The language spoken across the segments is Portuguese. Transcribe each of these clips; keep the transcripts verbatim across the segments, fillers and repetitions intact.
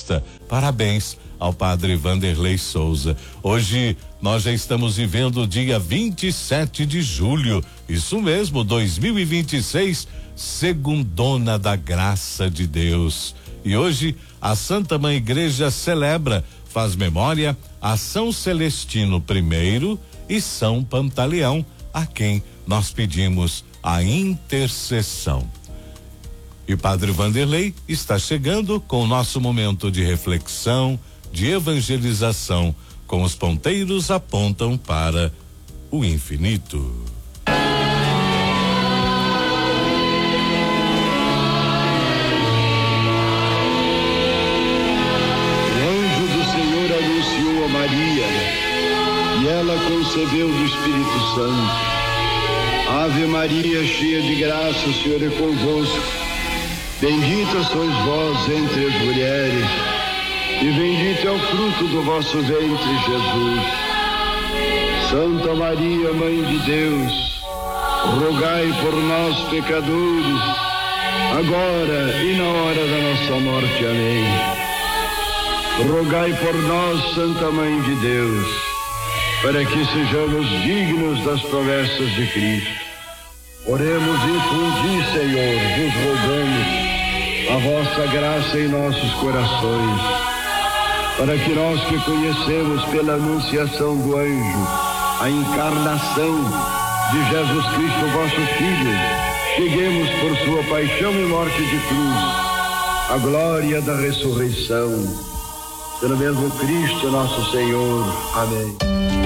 festa. Parabéns ao padre Vanderlei Souza. Hoje nós já estamos vivendo o dia vinte e sete de julho. Isso mesmo, dois mil e vinte e seis, segundona da graça de Deus. E hoje a Santa Mãe Igreja celebra, faz memória a São Celestino primeiro e São Pantaleão, a quem nós pedimos a intercessão. E o padre Vanderlei está chegando com o nosso momento de reflexão, de evangelização, com os ponteiros apontam para o infinito. O anjo do Senhor anunciou a Maria e ela concebeu do Espírito Santo. Ave Maria, cheia de graça, o Senhor é convosco. Bendita sois vós entre as mulheres, e bendito é o fruto do vosso ventre, Jesus. Santa Maria, Mãe de Deus, rogai por nós, pecadores, agora e na hora da nossa morte. Amém. Rogai por nós, Santa Mãe de Deus, para que sejamos dignos das promessas de Cristo. Oremos, infundi, Senhor, vos rogamos a vossa graça em nossos corações, para que nós que conhecemos pela anunciação do anjo a encarnação de Jesus Cristo, vosso Filho, cheguemos por sua paixão e morte de cruz à glória da ressurreição. Pelo mesmo Cristo nosso Senhor. Amém.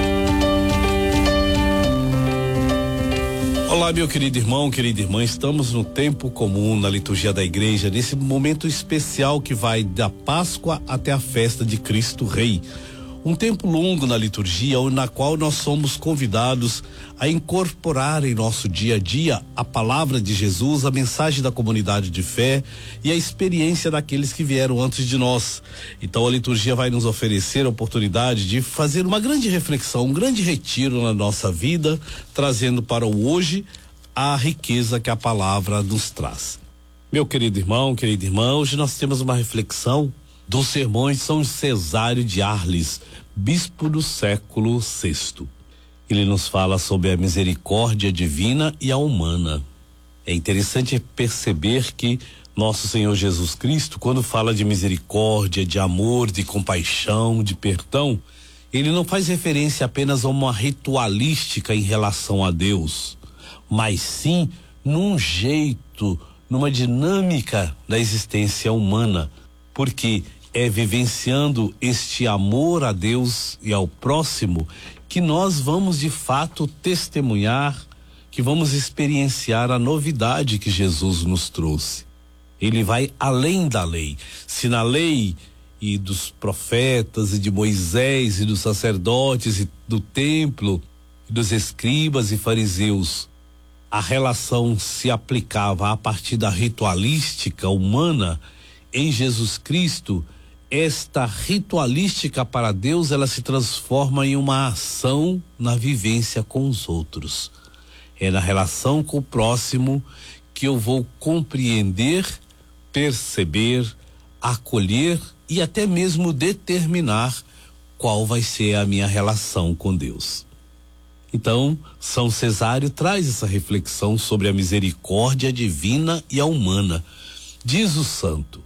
Olá, meu querido irmão, querida irmã, estamos no tempo comum na liturgia da igreja, nesse momento especial que vai da Páscoa até a festa de Cristo Rei. Um tempo longo na liturgia, na qual nós somos convidados a incorporar em nosso dia a dia a palavra de Jesus, a mensagem da comunidade de fé e a experiência daqueles que vieram antes de nós. Então a liturgia vai nos oferecer a oportunidade de fazer uma grande reflexão, um grande retiro na nossa vida, trazendo para o hoje a riqueza que a palavra nos traz. Meu querido irmão, querida irmã, hoje nós temos uma reflexão dos sermões de São Cesário de Arles, bispo do século sexto. Ele nos fala sobre a misericórdia divina e a humana. É interessante perceber que nosso Senhor Jesus Cristo, quando fala de misericórdia, de amor, de compaixão, de perdão, ele não faz referência apenas a uma ritualística em relação a Deus, mas sim num jeito, numa dinâmica da existência humana, porque é vivenciando este amor a Deus e ao próximo que nós vamos de fato testemunhar, que vamos experienciar a novidade que Jesus nos trouxe. Ele vai além da lei. Se na lei e dos profetas e de Moisés e dos sacerdotes e do templo e dos escribas e fariseus a relação se aplicava a partir da ritualística humana, em Jesus Cristo esta ritualística para Deus, ela se transforma em uma ação na vivência com os outros. É na relação com o próximo que eu vou compreender, perceber, acolher e até mesmo determinar qual vai ser a minha relação com Deus. Então, São Cesário traz essa reflexão sobre a misericórdia divina e a humana. Diz o santo: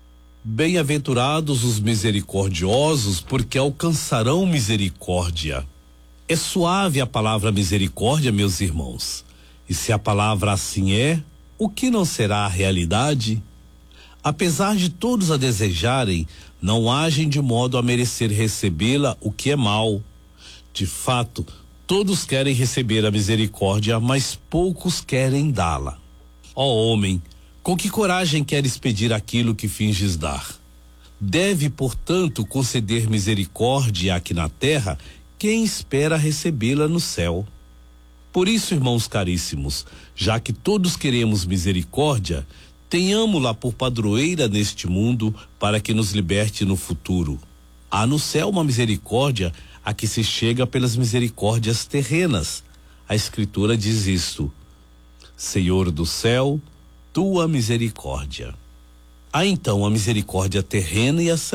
bem-aventurados os misericordiosos, porque alcançarão misericórdia. É suave a palavra misericórdia, meus irmãos. E se a palavra assim é, o que não será a realidade? Apesar de todos a desejarem, não agem de modo a merecer recebê-la, o que é mal. De fato, todos querem receber a misericórdia, mas poucos querem dá-la. Ó homem, com que coragem queres pedir aquilo que finges dar? Deve, portanto, conceder misericórdia aqui na terra quem espera recebê-la no céu. Por isso, irmãos caríssimos, já que todos queremos misericórdia, tenhamo-la por padroeira neste mundo para que nos liberte no futuro. Há no céu uma misericórdia a que se chega pelas misericórdias terrenas. A Escritura diz isto: Senhor do céu, tua misericórdia. Há então a misericórdia terrena e a